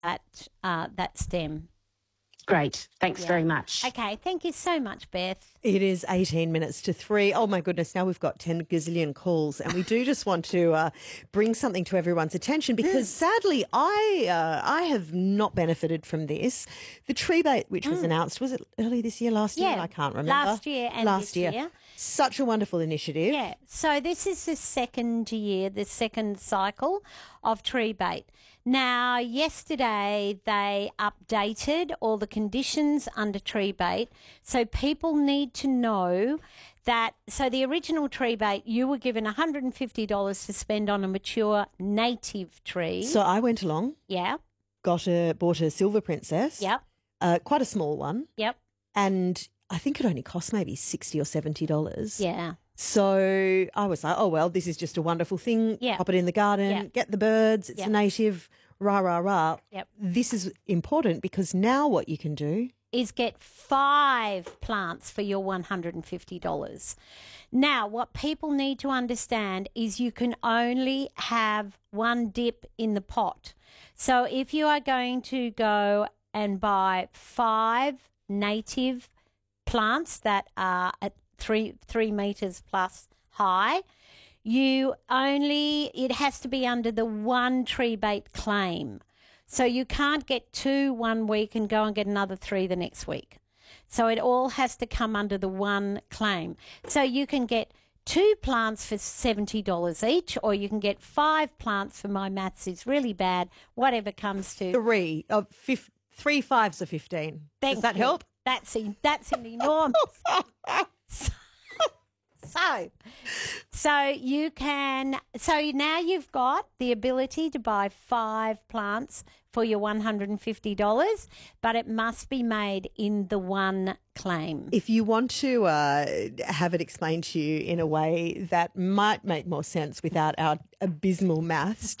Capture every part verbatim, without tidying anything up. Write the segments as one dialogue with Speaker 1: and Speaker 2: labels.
Speaker 1: that uh, that stem.
Speaker 2: Great. Thanks
Speaker 1: Yeah.
Speaker 2: very much.
Speaker 1: Okay, thank you so much, Beth.
Speaker 3: It is eighteen minutes to three. Oh, my goodness. Now we've got ten gazillion calls, and we do just want to uh, bring something to everyone's attention because sadly I uh, I have not benefited from this. The tree bait, which was announced, was it early this year, last year?
Speaker 1: Yeah,
Speaker 3: I can't remember.
Speaker 1: last year and
Speaker 3: last
Speaker 1: this
Speaker 3: year.
Speaker 1: year.
Speaker 3: Such a wonderful initiative.
Speaker 1: Yeah, so this is the second year, the second cycle of tree bait. Now, yesterday they updated all the conditions under tree bait, so people need to know that. So the original tree bait, you were given one hundred fifty dollars to spend on a mature native tree.
Speaker 3: So I went along,
Speaker 1: yeah,
Speaker 3: got a bought a silver princess.
Speaker 1: yep,
Speaker 3: Uh, quite a small one,
Speaker 1: yep,
Speaker 3: and I think it only cost maybe sixty or seventy dollars.
Speaker 1: yeah.
Speaker 3: So I was like, oh, well, this is just a wonderful thing.
Speaker 1: Yeah.
Speaker 3: Pop it in the garden,
Speaker 1: Yeah.
Speaker 3: get the birds. It's
Speaker 1: Yeah.
Speaker 3: a native, rah, rah, rah.
Speaker 1: Yep.
Speaker 3: This is important because now what you can do.
Speaker 1: Is get five plants for your one hundred fifty dollars. Now, what people need to understand is you can only have one dip in the pot. So if you are going to go and buy five native plants that are at three three meters plus high, you only, it has to be under the one tree bait claim. So you can't get two one week and go and get another three the next week. So it all has to come under the one claim. So you can get two plants for seventy dollars each, or you can get five plants for, my maths is really bad, whatever comes to.
Speaker 3: Three, uh, fif- three fives are fifteen.
Speaker 1: Thank
Speaker 3: Does that
Speaker 1: you.
Speaker 3: help?
Speaker 1: That's in, that's an enormous. So, so you can, so now you've got the ability to buy five plants for your one hundred fifty dollars, but it must be made in the one claim.
Speaker 3: If you want to uh, have it explained to you in a way that might make more sense without our abysmal maths,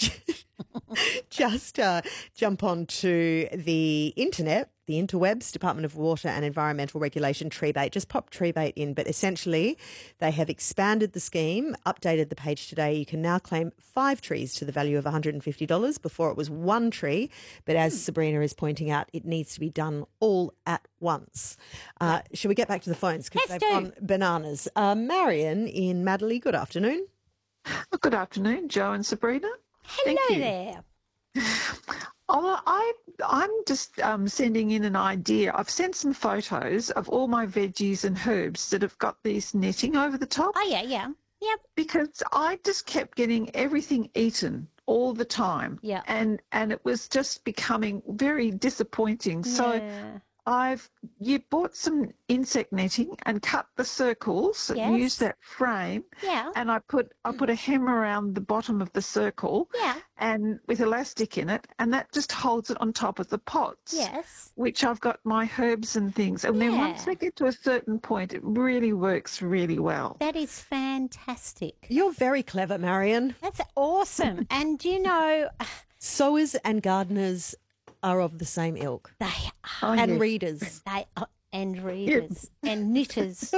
Speaker 3: just uh, jump onto the internet, the interwebs, Department of Water and Environmental Regulation, tree bait. Just pop tree bait in. But essentially, they have expanded the scheme, updated the page today. You can now claim five trees to the value of one hundred fifty dollars. Before it was one tree. But as Sabrina is pointing out, it needs to be done all at once. Uh, shall we get back to the phones? Because
Speaker 1: Let's
Speaker 3: they've
Speaker 1: do.
Speaker 3: gone bananas. Uh, Marion in Madeley, good afternoon.
Speaker 4: Well, good afternoon, Joe and Sabrina.
Speaker 1: Hello
Speaker 4: Thank you.
Speaker 1: there.
Speaker 4: Oh, I, I'm just um, sending in an idea. I've sent some photos of all my veggies and herbs that have got these netting over the top
Speaker 1: Oh, yeah, yeah. Yep.
Speaker 4: because I just kept getting everything eaten all the time.
Speaker 1: Yeah.
Speaker 4: And, and it was just becoming very disappointing. So
Speaker 1: Yeah.
Speaker 4: I've you bought some insect netting and cut the circles
Speaker 1: Yes.
Speaker 4: and used that frame.
Speaker 1: Yeah.
Speaker 4: And I put I put a hem around the bottom of the circle.
Speaker 1: Yeah.
Speaker 4: And with elastic in it, and that just holds it on top of the pots.
Speaker 1: Yes.
Speaker 4: Which I've got my herbs and things. And then once
Speaker 1: Yeah.
Speaker 4: they get to a certain point, it really works really well.
Speaker 1: That is fantastic.
Speaker 3: You're very clever, Marion.
Speaker 1: That's awesome. And you know,
Speaker 3: Sowers and gardeners are of the same ilk.
Speaker 1: they
Speaker 4: Oh,
Speaker 3: and
Speaker 4: yes.
Speaker 3: readers.
Speaker 1: They are, and readers and knitters.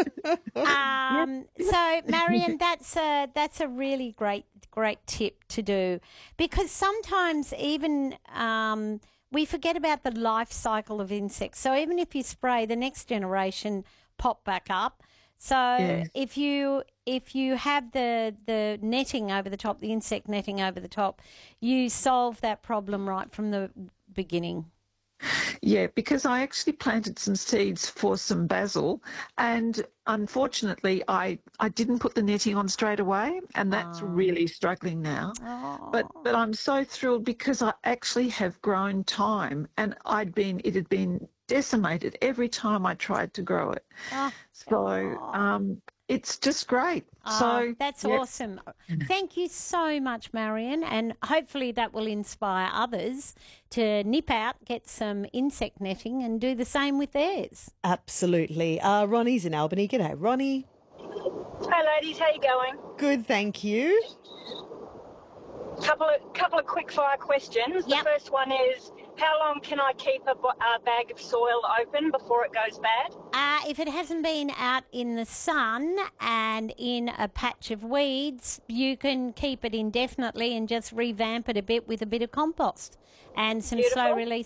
Speaker 1: Um, so, Marion, that's a that's a really great great tip to do, because sometimes even um, we forget about the life cycle of insects. So even if you spray, the next generation pop back up. So
Speaker 4: Yes.
Speaker 1: if you if you have the the netting over the top, the insect netting over the top, you solve that problem right from the beginning.
Speaker 4: Yeah, because I actually planted some seeds for some basil, and unfortunately, I, I didn't put the netting on straight away, and that's really struggling now.
Speaker 1: Oh.
Speaker 4: But but I'm so thrilled because I actually have grown thyme, and I'd been it had been decimated every time I tried to grow it.
Speaker 1: Oh,
Speaker 4: So um, it's just great.
Speaker 1: Oh,
Speaker 4: so
Speaker 1: that's
Speaker 4: yeah.
Speaker 1: awesome. Thank you so much, Marion, and hopefully that will inspire others to nip out, get some insect netting, and do the same with theirs.
Speaker 3: Absolutely. Uh, Ronnie's in Albany. G'day, Ronnie.
Speaker 5: Hi, ladies. How you going?
Speaker 3: Good, thank you.
Speaker 5: Couple of couple of quick fire questions.
Speaker 1: Yep.
Speaker 5: The first one is: How long can I keep a, bo- a bag of soil open before it goes bad?
Speaker 1: Uh, if it hasn't been out in the sun and in a patch of weeds, you can keep it indefinitely and just revamp it a bit with a bit of compost and some
Speaker 5: Beautiful.
Speaker 1: slow release